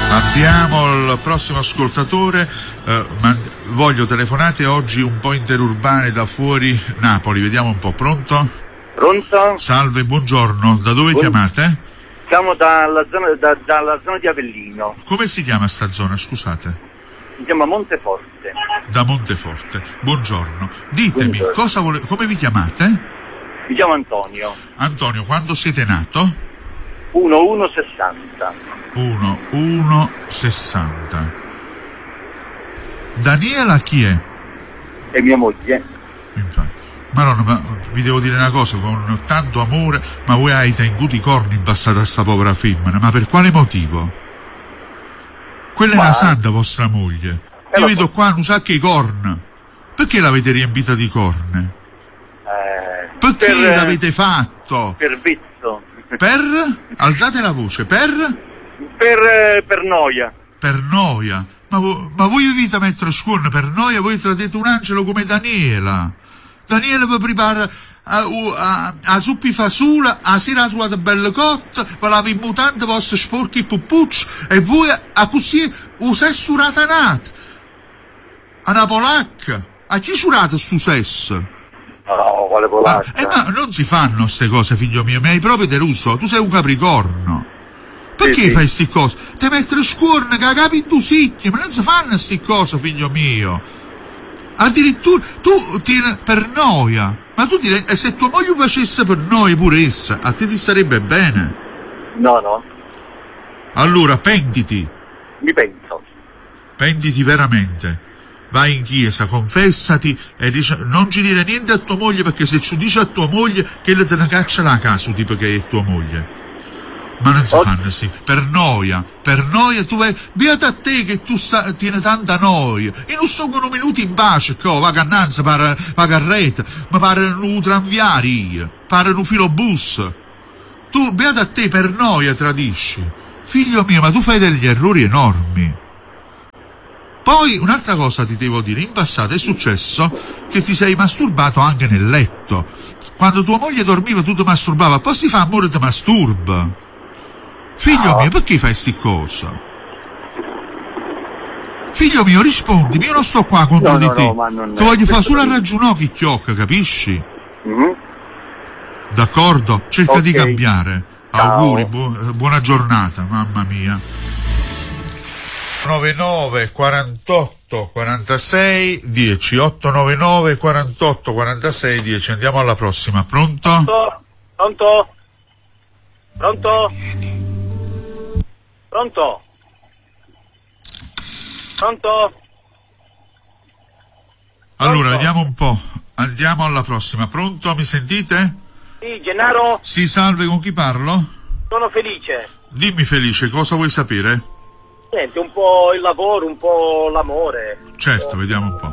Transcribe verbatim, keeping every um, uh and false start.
Abbiamo il prossimo ascoltatore, eh, ma voglio telefonate oggi un po' interurbane da fuori Napoli, vediamo un po', pronto? Pronto? Salve, buongiorno, da dove Buon... chiamate? Siamo dalla zona, da, dalla zona di Avellino. Come si chiama sta zona, scusate? Si chiama Monteforte. Da Monteforte, buongiorno. Ditemi, Buongiorno. Cosa vole... come vi chiamate? Mi chiamo Antonio. Antonio, quando siete nato? uno uno sessanta. uno uno sessanta. Daniela chi è? E mia moglie. Infatti. Maronna, ma vi devo dire una cosa, con tanto amore, ma voi avete tenguto i corni in passato a sta povera femmina, ma per quale motivo? Quella ma... è una santa vostra moglie. Io vedo so. qua un sacco di corna. Perché l'avete riempita di corne? Eh, Perché per, l'avete fatto? Per vizzo. Per? Alzate la voce, per? Per, per noia. Per noia? Ma, vo, ma voi vivete a mettere scuola per noia, voi tradete un angelo come Daniela. Daniela vi prepara a, a, a zuppi fasula, a sera trovate belle cotte, vi lava in mutante vostri sporchi puppucci e voi a, a così un sesso ratanate. A una polacca. A chi giurate su sesso? No, quale polacca? Ah, eh, ma non si fanno ste cose, figlio mio, mi hai proprio deluso. Tu sei un capricorno. Perché sì, sì. fai sti cose? Te mettere scuorne che capi in tu sicchi, ma non si fanno sti cose, figlio mio. Addirittura tu tieni per noia, ma tu direi, e se tua moglie facesse per noia pure essa, a te ti starebbe bene? No, no. Allora pentiti. Mi penso. Pentiti veramente. Vai in chiesa, confessati e dici, non ci dire niente a tua moglie, perché se ci dici a tua moglie che le te ne caccia la casa, tipo che è tua moglie. Ma non si oh. fanno sì, per noia, per noia tu vai, beata a te che tu sta, tieni tanta noia, e non sto con un minuto in pace, che va cannanza, pare, pa carretta, ma pare un tranviari, pare un filobus. Tu, beata a te, per noia tradisci. Figlio mio, ma tu fai degli errori enormi. Poi, un'altra cosa ti devo dire, in passato è successo che ti sei masturbato anche nel letto. Quando tua moglie dormiva tu ti masturbavi, poi si fa amore e ti masturba. Figlio mio, perché fai sti cose? Figlio mio, rispondimi, io non sto qua contro no, di no, te. No, ma non ti voglio fare solo a ragionare chi chiocca, capisci? Mm-hmm. D'accordo? Cerca okay. di cambiare. Ciao. Auguri, bu- buona giornata, mamma mia. novantanove quarantotto quarantasei dieci ottocentonovantanove quarantotto quarantasei dieci. Andiamo alla prossima. Pronto? Pronto? Pronto? Pronto? Pronto? Pronto? Allora, Pronto? vediamo un po'. Andiamo alla prossima. Pronto? Mi sentite? Sì, Gennaro? Sì, salve, con chi parlo? Sono felice. Dimmi Felice, cosa vuoi sapere? Niente, un po' il lavoro, un po' l'amore. Certo, po'... vediamo un po'.